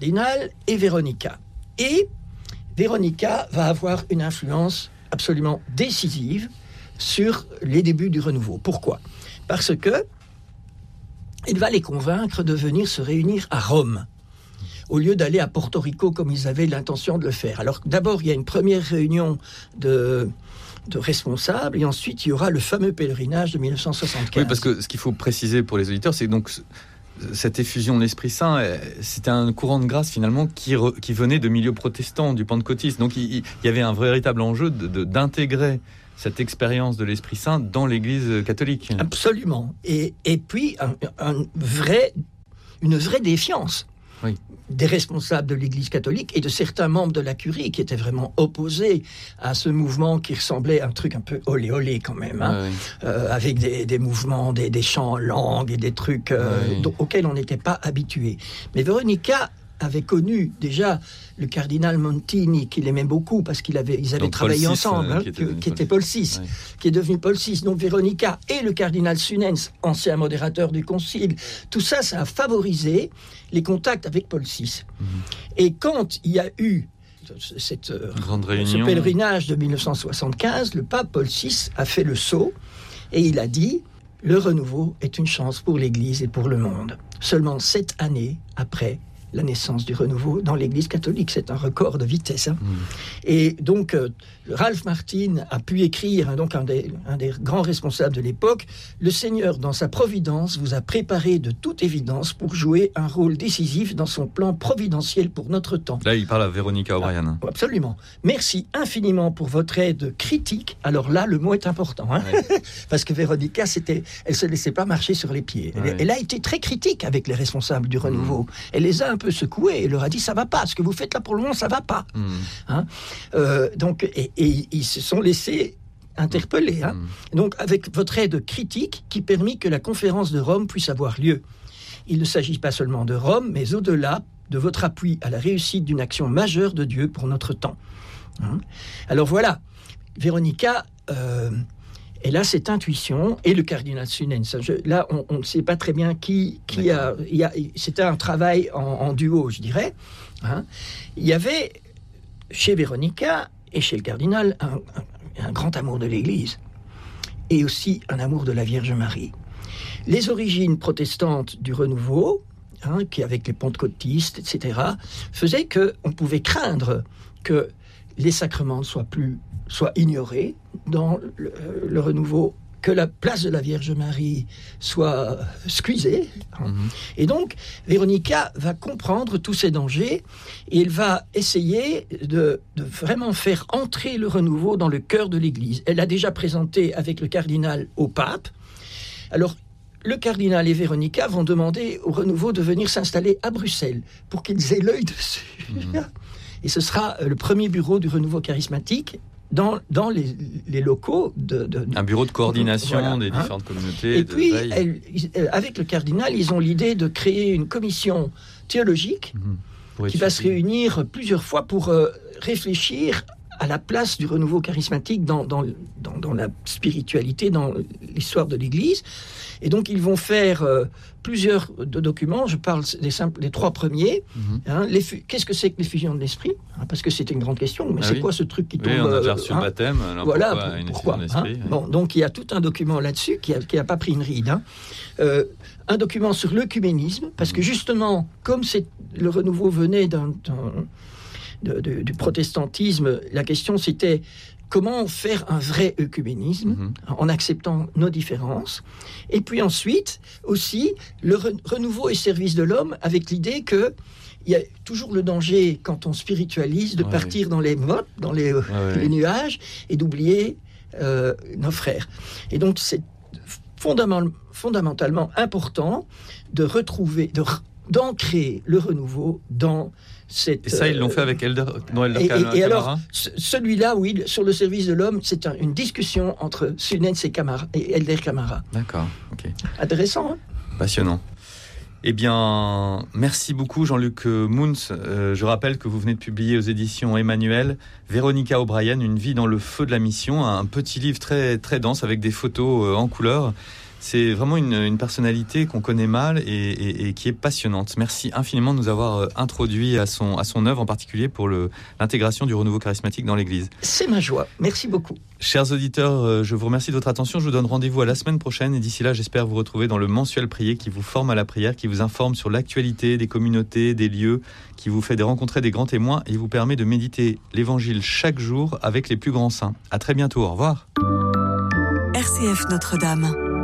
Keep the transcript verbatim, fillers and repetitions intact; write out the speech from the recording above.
cardinal et Véronica. Et Véronica va avoir une influence absolument décisive sur les débuts du renouveau. Pourquoi ? Parce que il va les convaincre de venir se réunir à Rome, au lieu d'aller à Porto Rico comme ils avaient l'intention de le faire. Alors d'abord, il y a une première réunion de, de responsables, et ensuite il y aura le fameux pèlerinage de dix-neuf cent soixante-quinze. Oui, parce que ce qu'il faut préciser pour les auditeurs, c'est donc cette effusion de l'Esprit Saint, c'était un courant de grâce finalement qui, re, qui venait de milieux protestants, du pentecôtisme. Donc il, il y avait un véritable enjeu de, de, d'intégrer cette expérience de l'Esprit Saint dans l'Église catholique. Absolument. Et, et puis, un, un vrai, une vraie défiance oui. des responsables de l'Église catholique et de certains membres de la curie qui étaient vraiment opposés à ce mouvement qui ressemblait à un truc un peu olé olé quand même, hein, oui. euh, avec des, des mouvements, des, des chants en langue et des trucs euh, oui. dont, auxquels on n'était pas habitué. Mais Véronica avait connu déjà le cardinal Montini, qu'il aimait beaucoup parce qu'ils avaient, ils avaient Donc travaillé Paul six, ensemble, euh, hein, qui, était qui, qui était Paul six, oui. qui est devenu Paul six. Donc Véronica et le cardinal Sunens, ancien modérateur du concile, tout ça, ça a favorisé les contacts avec Paul six. Mm-hmm. Et quand il y a eu cette grande réunion, ce pèlerinage de dix-neuf cent soixante-quinze, le pape Paul six a fait le saut et il a dit « Le renouveau est une chance pour l'Église et pour le monde ». Seulement sept années après la naissance du renouveau dans l'Église catholique. C'est un record de vitesse. Hein. Mmh. Et donc, euh, Ralph Martin a pu écrire, hein, donc un des, un des grands responsables de l'époque, « Le Seigneur, dans sa providence, vous a préparé de toute évidence pour jouer un rôle décisif dans son plan providentiel pour notre temps. » Là, il parle à Véronica O'Brien. Ah, absolument. Merci infiniment pour votre aide critique. Alors là, le mot est important. Hein. Ouais. Parce que Véronica, c'était, elle ne se laissait pas marcher sur les pieds. Ouais. Elle, elle a été très critique avec les responsables du renouveau. Mmh. Elle les a un peu secoués et leur a dit « ça va pas, ce que vous faites là pour le moment, ça va pas. Mmh. » hein euh, donc, et, et ils se sont laissés interpeller. Hein. Mmh. Donc, avec votre aide critique qui permit que la conférence de Rome puisse avoir lieu. Il ne s'agit pas seulement de Rome, mais au-delà de votre appui à la réussite d'une action majeure de Dieu pour notre temps. Hein. Alors voilà, Véronica... Euh, elle a cette intuition, et le cardinal Sunens. Je, là, on ne sait pas très bien qui, qui a, il a... C'était un travail en, en duo, je dirais. Hein. Il y avait, chez Véronica et chez le cardinal, un, un, un grand amour de l'Église, et aussi un amour de la Vierge Marie. Les origines protestantes du renouveau, hein, qui avec les pentecôtistes, et cetera, faisaient qu'on pouvait craindre que les sacrements ne soient plus soient ignorés dans le, le renouveau, que la place de la Vierge Marie soit squeezée. Mm-hmm. Et donc, Véronica va comprendre tous ces dangers et elle va essayer de, de vraiment faire entrer le renouveau dans le cœur de l'Église. Elle l'a déjà présenté avec le cardinal au pape. Alors, le cardinal et Véronica vont demander au renouveau de venir s'installer à Bruxelles pour qu'ils aient l'œil dessus. Mm-hmm. Et ce sera le premier bureau du renouveau charismatique dans, dans les, les locaux de, de... Un bureau de coordination voilà, des hein. différentes communautés. Et de puis, elle, avec le cardinal, ils ont l'idée de créer une commission théologique mmh, qui va se réunir plusieurs fois pour euh, réfléchir à la place du renouveau charismatique dans, dans, dans, dans la spiritualité, dans l'histoire de l'Église. Et donc, ils vont faire euh, plusieurs de documents. Je parle des, simples, des trois premiers. Mm-hmm. Hein, les, qu'est-ce que c'est que l'effusion de l'esprit hein, parce que c'était une grande question. Mais ah c'est oui. quoi ce truc qui tombe oui, on a déjà reçu euh, le baptême. Alors voilà, pourquoi, pour, une pourquoi effusion de l'esprit hein, oui. Bon, donc, il y a tout un document là-dessus qui n'a pas pris une ride. Hein. Euh, un document sur l'œcuménisme, parce mm-hmm. que justement, comme c'est, le renouveau venait d'un... d'un De, de, du protestantisme, la question c'était comment faire un vrai œcuménisme mmh. en acceptant nos différences. Et puis ensuite, aussi, le re- renouveau et service de l'homme avec l'idée que il y a toujours le danger, quand on spiritualise, de ouais, partir oui. dans les mottes, dans les, ouais, les oui. nuages, et d'oublier euh, nos frères. Et donc, c'est fondament- fondamentalement important de retrouver, de, d'ancrer le renouveau dans cette... Et ça, ils l'ont fait avec Elder, non, Elder et, Camara. Et, et alors, celui-là, oui, sur le service de l'homme, c'est un, une discussion entre Sunens et, Camara, et Elder Camara. D'accord, ok. Intéressant, hein ? Passionnant. Eh bien, merci beaucoup Jean-Luc Mouns. Euh, je rappelle que vous venez de publier aux éditions Emmanuel Véronica O'Brien, Une vie dans le feu de la mission, un petit livre très, très dense avec des photos euh, en couleur. C'est vraiment une, une personnalité qu'on connaît mal et, et, et qui est passionnante. Merci infiniment de nous avoir introduit à son, à son œuvre, en particulier pour le, l'intégration du renouveau charismatique dans l'Église. C'est ma joie. Merci beaucoup. Chers auditeurs, je vous remercie de votre attention. Je vous donne rendez-vous à la semaine prochaine et d'ici là, j'espère vous retrouver dans le mensuel prier qui vous forme à la prière, qui vous informe sur l'actualité des communautés, des lieux, qui vous fait rencontrer des grands témoins et vous permet de méditer l'Évangile chaque jour avec les plus grands saints. À très bientôt. Au revoir. R C F Notre-Dame.